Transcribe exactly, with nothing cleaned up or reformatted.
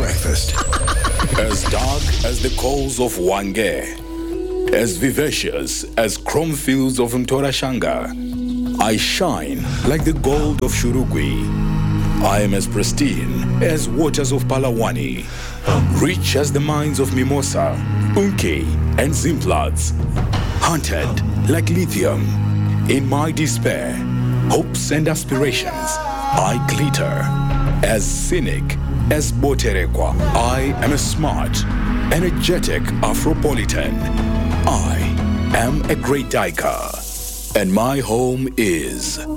breakfast. As dark as the coals of Wange, as vivacious as chrome fields of Mtorashanga, I shine like the gold of Shurugwi. I am as pristine as waters of Palawani, rich as the mines of Mimosa, Unki, and Zimplats, hunted like lithium. In my despair, hopes and aspirations, I glitter as cynic as Boterekwa. I am a smart, energetic Afropolitan. I am a great Daika, and my home is